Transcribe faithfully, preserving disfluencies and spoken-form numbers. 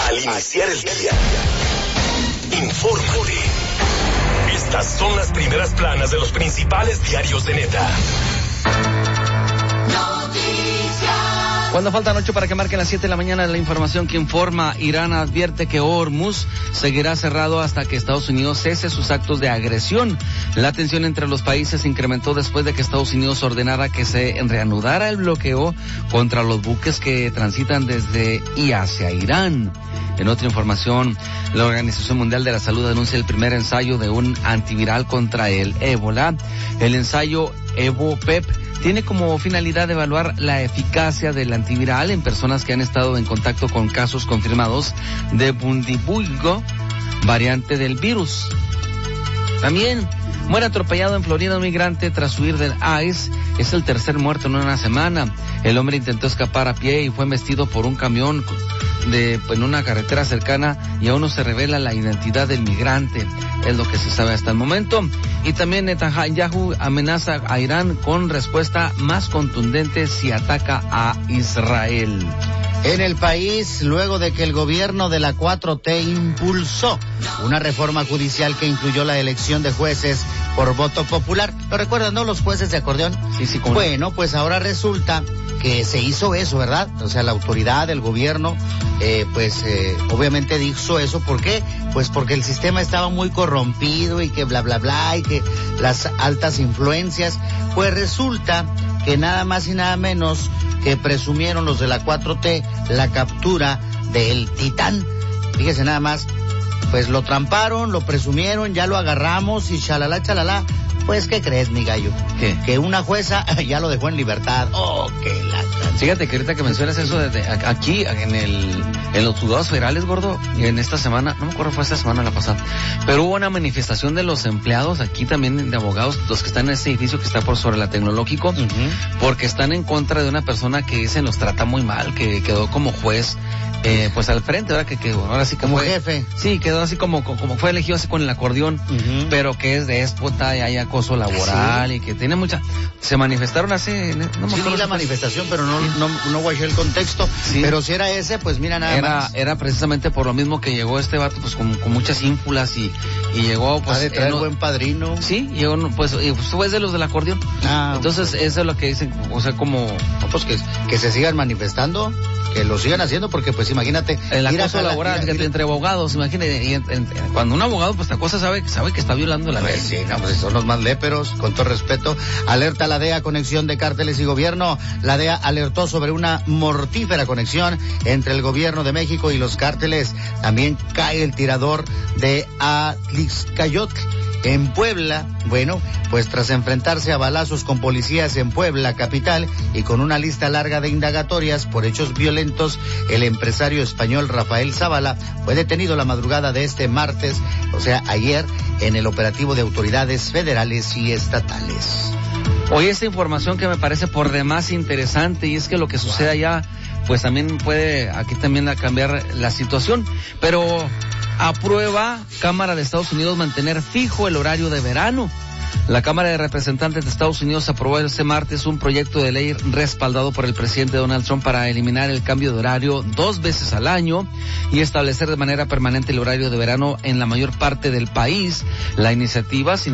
Al iniciar el día, infórmate. Estas son las primeras planas de los principales diarios de Neta. Cuando faltan ocho para que marquen las siete de la mañana, la información que informa: Irán advierte que Hormuz seguirá cerrado hasta que Estados Unidos cese sus actos de agresión. La tensión entre los países se incrementó después de que Estados Unidos ordenara que se reanudara el bloqueo contra los buques que transitan desde y hacia Irán. En otra información, la Organización Mundial de la Salud anuncia el primer ensayo de un antiviral contra el ébola. El ensayo EvoPep tiene como finalidad evaluar la eficacia del antiviral en personas que han estado en contacto con casos confirmados de Bundibugyo, variante del virus. También muere atropellado en Florida un migrante tras huir del ICE. Es el tercer muerto en una semana. El hombre intentó escapar a pie y fue embestido por un camión de en una carretera cercana, y aún no se revela la identidad del migrante. Es lo que se sabe hasta el momento. Y también Netanyahu amenaza a Irán con respuesta más contundente si ataca a Israel. En el país, luego de que el gobierno de la cuatro T impulsó una reforma judicial que incluyó la elección de jueces por voto popular. ¿Lo recuerdan, no? Los jueces de acordeón. Sí, sí. ¿Cómo? Bueno, pues ahora resulta que se hizo eso, ¿verdad? O sea, la autoridad, el gobierno, eh, pues eh, obviamente hizo eso. ¿Por qué? Pues porque el sistema estaba muy corrompido y que bla, bla, bla, y que las altas influencias. Pues resulta que nada más y nada menos que presumieron los de la cuatro T la captura del Titán. Fíjese nada más, pues lo tramparon, lo presumieron, ya lo agarramos y chalala, chalala. Pues, ¿qué crees, mi gallo? ¿Qué? Que una jueza ya lo dejó en libertad. Oh, qué lata. Fíjate que ahorita que mencionas eso, desde aquí en el en los juzgados federales, gordo, en esta semana, no me acuerdo, fue esta semana o la pasada, pero hubo una manifestación de los empleados aquí también, de abogados, los que están en este edificio que está por sobre la Tecnológico, uh-huh. porque están en contra de una persona que se nos trata muy mal, que quedó como juez. Eh, pues al frente, ahora que quedó, ahora sí que como fue, jefe. Sí, quedó así como, como fue elegido así con el acordeón, uh-huh. pero que es déspota y hay acoso laboral, sí. y que tiene mucha, se manifestaron así, no me sí, acuerdo vi la si manifestación, pero no, no, no guayé el contexto, sí. pero si era ese, pues mira nada era, más. Era precisamente por lo mismo que llegó este vato, pues con, con muchas ínfulas y, y llegó, pues. Ha de traer no, buen padrino. Sí, llegó, pues, y pues tú es de los del acordeón. Ah, entonces, okay. Eso es lo que dicen, o sea, como. No, pues que, que se sigan manifestando, que lo sigan haciendo, porque pues imagínate. El acoso laboral que entre abogados, imagínate, y, y, y, cuando un abogado, pues la cosa sabe, sabe que está violando la ley. Pues sí, no, pues son los más léperos, con todo respeto. Alerta la D E A, conexión de cárteles y gobierno. La D E A alertó sobre una mortífera conexión entre el gobierno de México y los cárteles. También cae el tirador de Atlixcayotl en Puebla. Bueno, pues tras enfrentarse a balazos con policías en Puebla, capital, y con una lista larga de indagatorias por hechos violentos, el empresario español Rafael Zavala fue detenido la madrugada de este martes, o sea, ayer, en el operativo de autoridades federales y estatales. Hoy esta información que me parece por demás interesante, y es que lo que sucede allá, pues también puede aquí también cambiar la situación, pero aprueba Cámara de Estados Unidos mantener fijo el horario de verano. La Cámara de Representantes de Estados Unidos aprobó este martes un proyecto de ley respaldado por el presidente Donald Trump para eliminar el cambio de horario dos veces al año y establecer de manera permanente el horario de verano en la mayor parte del país. La iniciativa, sin